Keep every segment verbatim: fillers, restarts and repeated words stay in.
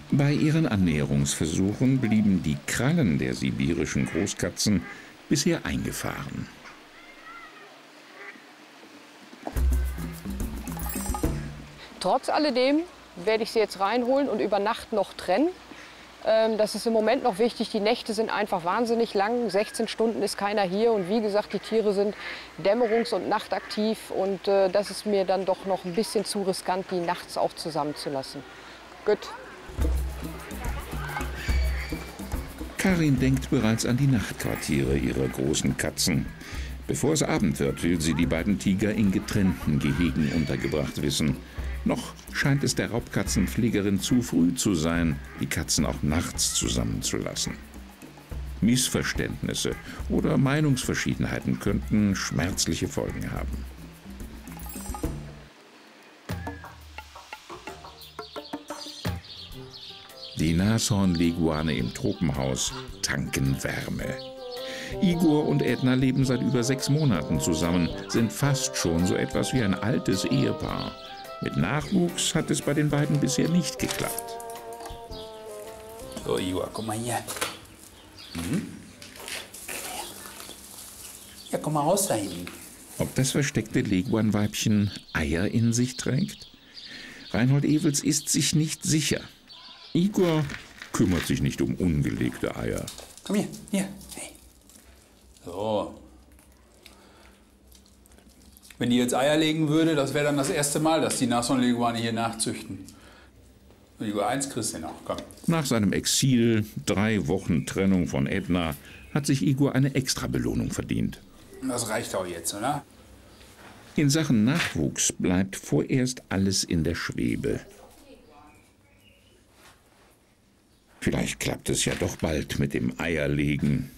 Bei ihren Annäherungsversuchen blieben die Krallen der sibirischen Großkatzen bisher eingefahren. Trotz alledem werde ich sie jetzt reinholen und über Nacht noch trennen. Das ist im Moment noch wichtig. Die Nächte sind einfach wahnsinnig lang. sechzehn Stunden ist keiner hier. Und wie gesagt, die Tiere sind dämmerungs- und nachtaktiv. Und äh, das ist mir dann doch noch ein bisschen zu riskant, die nachts auch zusammenzulassen. Gut. Karin denkt bereits an die Nachtquartiere ihrer großen Katzen. Bevor es Abend wird, will sie die beiden Tiger in getrennten Gehegen untergebracht wissen. Noch scheint es der Raubkatzenpflegerin zu früh zu sein, die Katzen auch nachts zusammenzulassen. Missverständnisse oder Meinungsverschiedenheiten könnten schmerzliche Folgen haben. Die Nashornleguane im Tropenhaus tanken Wärme. Igor und Edna leben seit über sechs Monaten zusammen, sind fast schon so etwas wie ein altes Ehepaar. Mit Nachwuchs hat es bei den beiden bisher nicht geklappt. So, Igor, komm mal hier. Mhm. Ja, komm mal raus da hinten. Ob das versteckte Leguan-Weibchen Eier in sich trägt? Reinhold Ewels ist sich nicht sicher. Igor kümmert sich nicht um ungelegte Eier. Komm hier, hier. Hey. So. Wenn die jetzt Eier legen würde, das wäre dann das erste Mal, dass die Nashornleguane hier nachzüchten. Igor, eins kriegst du noch, komm. Nach seinem Exil, drei Wochen Trennung von Edna, hat sich Igor eine Extrabelohnung verdient. Das reicht auch jetzt, oder? In Sachen Nachwuchs bleibt vorerst alles in der Schwebe. Vielleicht klappt es ja doch bald mit dem Eierlegen.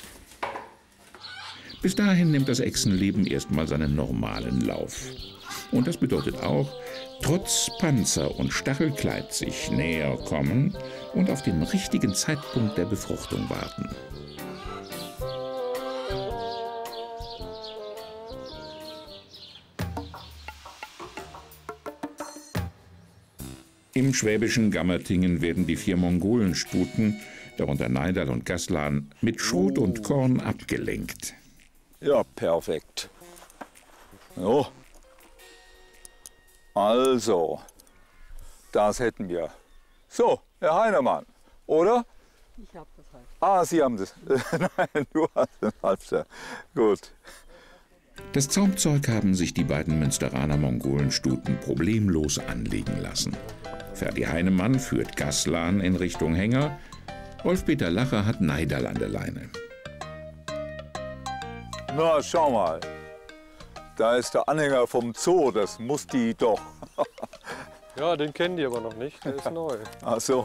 Bis dahin nimmt das Echsenleben erstmal seinen normalen Lauf. Und das bedeutet auch, trotz Panzer und Stachelkleid sich näher kommen und auf den richtigen Zeitpunkt der Befruchtung warten. Im schwäbischen Gammertingen werden die vier Mongolenstuten, darunter Neidal und Gaslan, mit Schrot und Korn abgelenkt. Ja, perfekt. So. Also, das hätten wir. So, Herr Heinemann, oder? Ich hab das halt. Ah, Sie haben das. Nein, du hast den Halbster. Gut. Das Zaumzeug haben sich die beiden Münsteraner Mongolenstuten problemlos anlegen lassen. Ferdi Heinemann führt Gaslan in Richtung Hänger. Rolf-Peter Lacher hat Neidal an der Leine. Na, schau mal. Da ist der Anhänger vom Zoo, das muss die doch. Ja, den kennen die aber noch nicht, der ist neu. Ach so.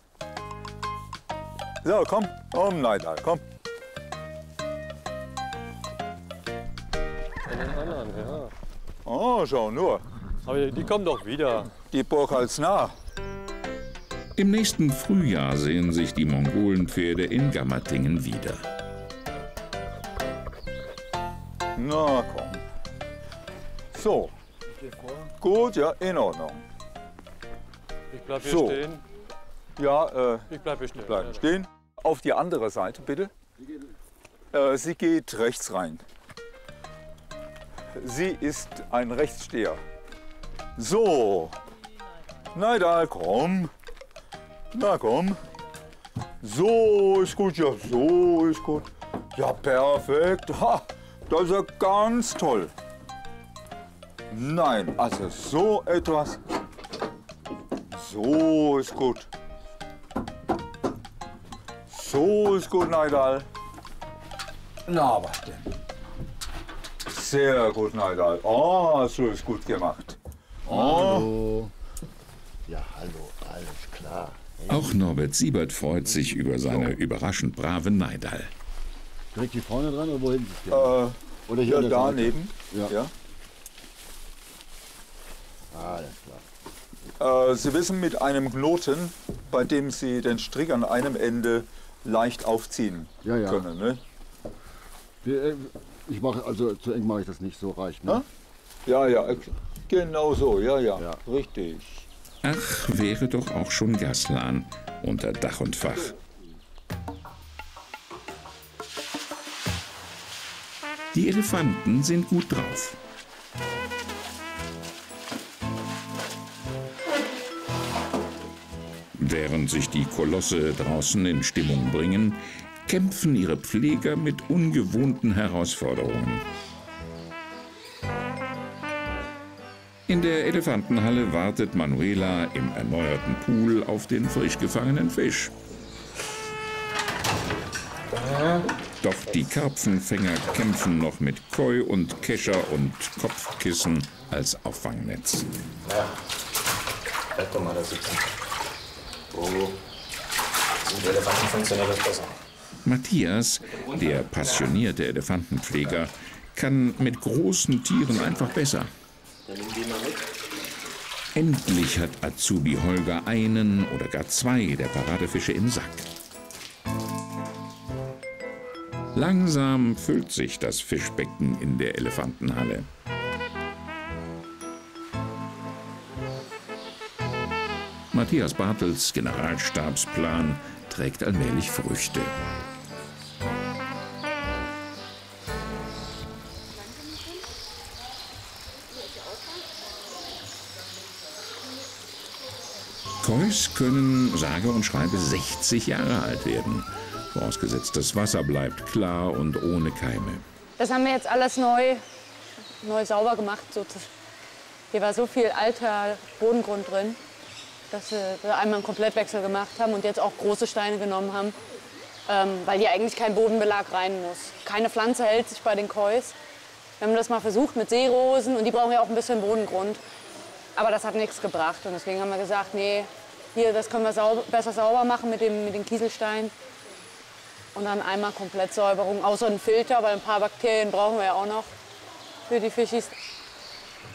So, komm, komm, Neidal, komm. Von den anderen, ja. Oh, schau nur. Aber die kommen doch wieder. Die Burg als nah. Im nächsten Frühjahr sehen sich die Mongolenpferde in Gammertingen wieder. Na komm. So. Gut, ja, in Ordnung. Ich bleib hier So. stehen. Ja, äh, Ich bleib hier stehen. bleiben stehen. Auf die andere Seite, bitte. Äh, sie geht rechts rein. Sie ist ein Rechtssteher. So. Neidal, komm. Na komm. So ist gut, ja, so ist gut. Ja, perfekt. Ha, das ist ja ganz toll. Nein, also so etwas. So ist gut. So ist gut, Neidal. Na, was denn? Sehr gut, Neidal. Oh, so ist gut gemacht. Oh. Hallo. Ja, hallo, alles klar. Auch Norbert Siebert freut sich über seine überraschend brave Neidal. Direkt hier vorne dran oder wohin? Äh, Oder hier ja, an der Seite? daneben. Ja. Ja. Alles klar. Äh, Sie wissen, mit einem Knoten, bei dem Sie den Strick an einem Ende leicht aufziehen Ja, ja. können. Ne? Wir, äh, Ich mache, also zu eng mache ich das nicht, so reicht. Ne? Ja, ja, genau so, ja, ja, Ja. richtig. Ach, wäre doch auch schon Gaslan unter Dach und Fach. Die Elefanten sind gut drauf. Während sich die Kolosse draußen in Stimmung bringen, kämpfen ihre Pfleger mit ungewohnten Herausforderungen. In der Elefantenhalle wartet Manuela im erneuerten Pool auf den frisch gefangenen Fisch. Doch die Karpfenfänger kämpfen noch mit Koi und Kescher und Kopfkissen als Auffangnetz. Ja, bleib doch mal da sitzen. Wo sind die Elefanten, funktioniert das besser. Matthias, der passionierte Elefantenpfleger, kann mit großen Tieren einfach besser. Endlich hat Azubi Holger einen oder gar zwei der Paradefische im Sack. Langsam füllt sich das Fischbecken in der Elefantenhalle. Matthias Bartels Generalstabsplan trägt allmählich Früchte. Kois können sage und schreibe sechzig Jahre alt werden. Vorausgesetzt, das Wasser bleibt klar und ohne Keime. Das haben wir jetzt alles neu, neu sauber gemacht. Hier war so viel alter Bodengrund drin, dass wir einmal einen Komplettwechsel gemacht haben und jetzt auch große Steine genommen haben, ähm, weil hier eigentlich kein Bodenbelag rein muss. Keine Pflanze hält sich bei den Kois. Wir haben das mal versucht mit Seerosen und die brauchen ja auch ein bisschen Bodengrund. Aber das hat nichts gebracht und deswegen haben wir gesagt, nee, hier, das können wir sauber, besser sauber machen mit, dem, mit den Kieselsteinen. Und dann einmal Komplettsäuberung, außer ein Filter, weil ein paar Bakterien brauchen wir ja auch noch für die Fischis.